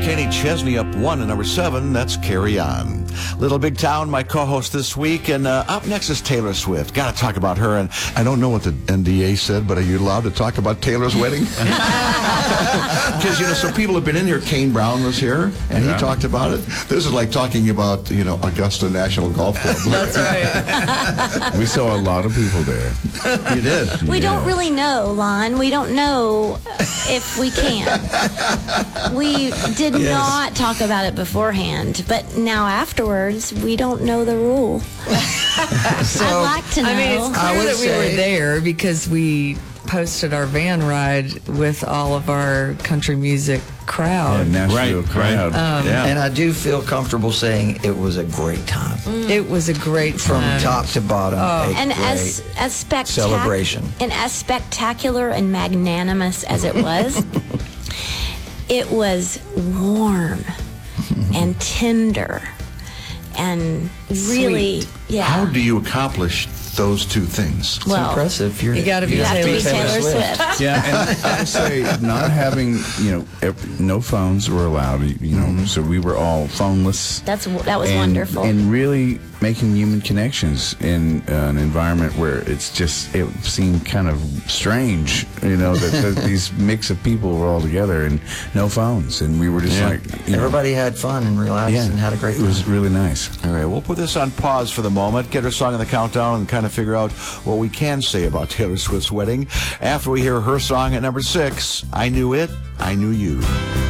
Kenny Chesney up 1 at number 7. That's Carry On. Little Big Town, my co-host this week. And up next is Taylor Swift. Got to talk about her. And I don't know what the NDA said, but are you allowed to talk about Taylor's wedding? Because, so people have been in here. Kane Brown was here, and he talked about it. This is like talking about, Augusta National Golf Club. That's right. We saw a lot of people there. You did. We don't really know, Lon. We don't know if we can. We did not talk about it beforehand, but now afterwards, we don't know the rule. I'd like to know. I mean, it's clear that we were there because we posted our van ride with all of our country music crowd. Nashville crowd. And I do feel comfortable saying it was a great time. It was a great From time. top to bottom. And a as celebration. And as spectacular and magnanimous as it was, it was warm and tender and really, How do you accomplish those two things? It's impressive. You got to be Taylor Swift. Swift. Yeah, and I would say not having, no phones were allowed, so we were all phoneless. That was wonderful. And really making human connections in an environment where it seemed kind of strange, that these mix of people were all together and no phones, and we were just Everybody had fun and relaxed and had a great time. It was really nice. All right, we'll put this on pause for the moment, get her song in the countdown, and kind of figure out what we can say about Taylor Swift's wedding after we hear her song at number 6, I Knew It, I Knew You.